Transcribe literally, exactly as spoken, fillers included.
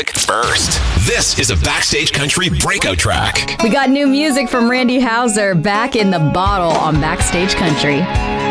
music first. This is a Backstage Country breakout track. We got new music from Randy Houser back in the bottle on Backstage Country.